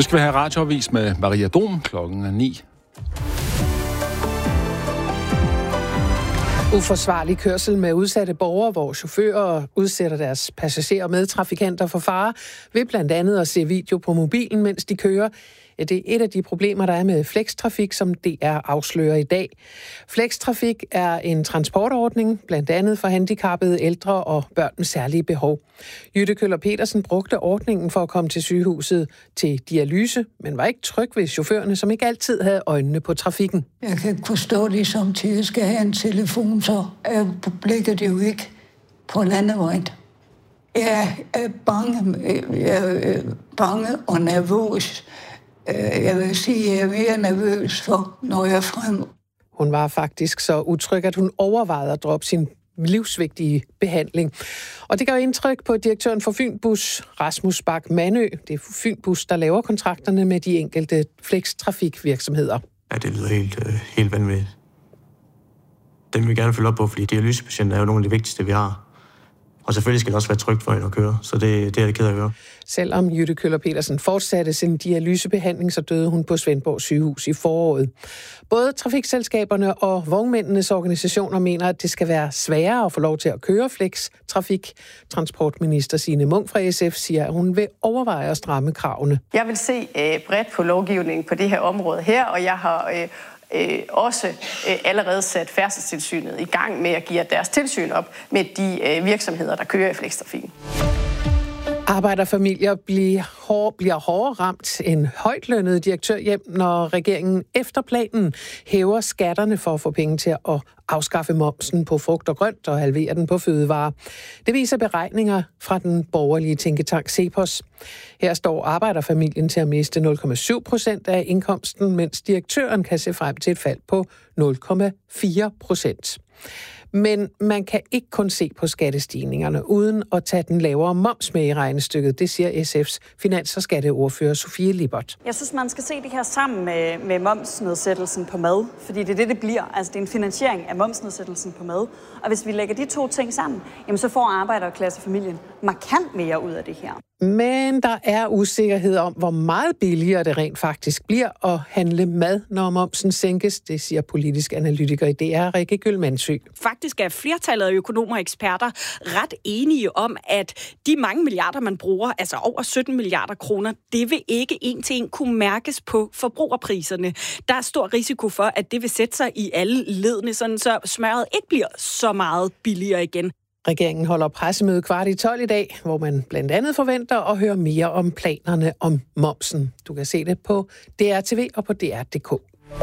Så skal vi have radioavis med Maria Dom klokken 9. Uforsvarlig kørsel med udsatte borgere, hvor chauffører udsætter deres passagerer og medtrafikanter for fare, ved blandt andet at se video på mobilen, mens de kører. Ja, det er et af de problemer, der er med flextrafik, som DR afslører i dag. Flextrafik er en transportordning, blandt andet for handicappede, ældre og børn med særlige behov. Jytte Køller Petersen brugte ordningen for at komme til sygehuset til dialyse, men var ikke tryg ved chaufførerne, som ikke altid havde øjnene på trafikken. Jeg kan ikke forstå det, som til jeg skal have en telefon, så er blikket jo ikke på landevejen. Jeg er bange og nervøs. Jeg vil sige, at jeg er mere nervøs for, når jeg er fremme. Hun var faktisk så utryg, at hun overvejede at droppe sin livsvigtige behandling. Og det gør indtryk på direktøren for Fynbus, Rasmus Bak Mandø. Det er Fynbus, der laver kontrakterne med de enkelte flextrafikvirksomheder. Ja, det lyder helt vanvittigt. Den vil vi gerne følge op på, fordi dialysepatienter er jo nogle af de vigtigste, vi har. Og selvfølgelig skal det også være trygt for hende at køre, så det er jeg ked af at høre. Selvom Jytte Køller Petersen fortsatte sin dialysebehandling, så døde hun på Svendborg sygehus i foråret. Både trafikselskaberne og vognmændenes organisationer mener, at det skal være sværere at få lov til at køre flextrafik. Transportminister Signe Munk fra SF siger, at hun vil overveje at stramme kravene. Jeg vil se bredt på lovgivningen på det her område her, og jeg har også allerede sat Færdselstilsynet i gang med at give deres tilsyn op med de virksomheder, der kører i flextrafikken. Arbejderfamilier bliver hårdere ramt end højtlønnede direktør hjem, når regeringen efter planen hæver skatterne for at få penge til at afskaffe momsen på frugt og grønt og halvere den på fødevarer. Det viser beregninger fra den borgerlige tænketank CEPOS. Her står arbejderfamilien til at miste 0,7% af indkomsten, mens direktøren kan se frem til et fald på 0,4%. Men man kan ikke kun se på skattestigningerne uden at tage den lavere moms med i regnestykket. Det siger SF's finans- og skatteordfører Sofie Lippert. Jeg synes, man skal se det her sammen med momsnedsættelsen på mad, fordi det er det bliver. Altså det er en finansiering af momsnedsættelsen på mad. Og hvis vi lægger de to ting sammen, jamen, så får arbejderklassefamilien markant mere ud af det her. Men der er usikkerhed om, hvor meget billigere det rent faktisk bliver at handle mad, når momsen sænkes. Det siger politisk analytiker i DR, Rikke Gyldmandsø. Faktisk er flertallet af økonomer og eksperter ret enige om, at de mange milliarder, man bruger, altså over 17 milliarder kroner, det vil ikke en til en kunne mærkes på forbrugerpriserne. Der er stor risiko for, at det vil sætte sig i alle ledene, sådan så smøret ikke bliver så meget billigere igen. Regeringen holder pressemøde 11:15 i dag, hvor man blandt andet forventer at høre mere om planerne om momsen. Du kan se det på DR.tv og på DR.dk.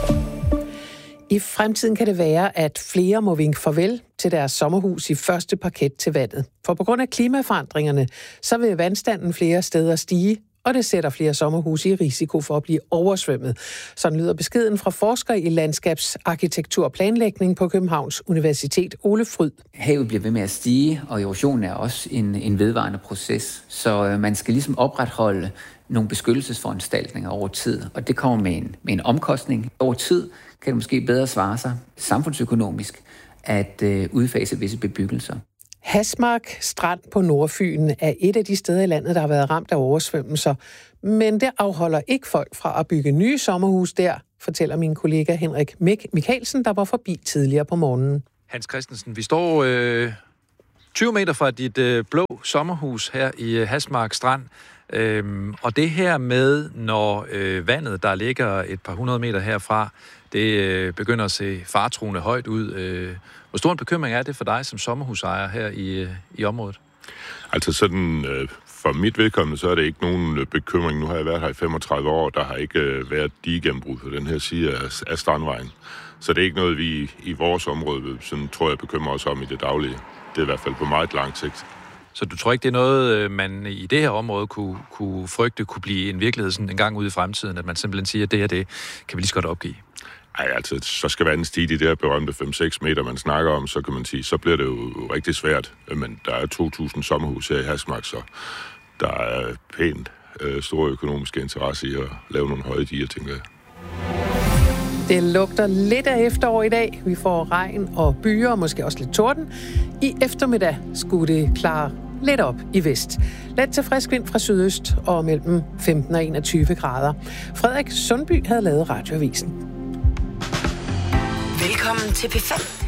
I fremtiden kan det være, at flere må vinke farvel til deres sommerhus i første parket til vandet. For på grund af klimaforandringerne, så vil vandstanden flere steder stige, og det sætter flere sommerhuse i risiko for at blive oversvømmet. Sådan lyder beskeden fra forsker i landskabsarkitektur og planlægning på Københavns Universitet, Ole Fryd. Havet bliver ved med at stige, og erosion er også en vedvarende proces. Så man skal ligesom opretholde nogle beskyttelsesforanstaltninger over tid, og det kommer med en omkostning. Over tid kan det måske bedre svare sig samfundsøkonomisk at udfase visse bebyggelser. Hasmark Strand på Nordfyn er et af de steder i landet, der har været ramt af oversvømmelser. Men det afholder ikke folk fra at bygge nye sommerhus der, fortæller min kollega Henrik Michaelsen, der var forbi tidligere på morgenen. Hans Christensen, vi står 20 meter fra dit blå sommerhus her i Hasmark Strand. Og det her med, når vandet, der ligger et par 100 meter herfra, det begynder at se faretruende højt ud. Hvor stor en bekymring er det for dig som sommerhusejer her i området? Altså sådan, for mit vedkommende, så er det ikke nogen bekymring. Nu har jeg været her i 35 år, der har ikke været digegennembrud på den her side af Strandvejen. Så det er ikke noget, vi i vores område, sådan tror jeg, bekymrer os om i det daglige. Det er i hvert fald på meget lang sigt. Så du tror ikke, det er noget, man i det her område kunne frygte, kunne blive en virkelighed sådan en gang ude i fremtiden, at man simpelthen siger, at det her, det kan vi lige så godt opgive? Ej, altså, så skal vandet stige de der berømte 5-6 meter, man snakker om, så kan man sige, så bliver det jo rigtig svært. Men der er 2.000 sommerhus her i Hasmark, så der er pænt store økonomiske interesse i at lave nogle høje diger, tænker jeg. Det lugter lidt af efterår i dag. Vi får regn og byer, og måske også lidt torden. I eftermiddag skulle det klare lidt op i vest. Let til frisk vind fra sydøst og mellem 15 og 21 grader. Frederik Sundby havde lavet Radioavisen. Velkommen til P5.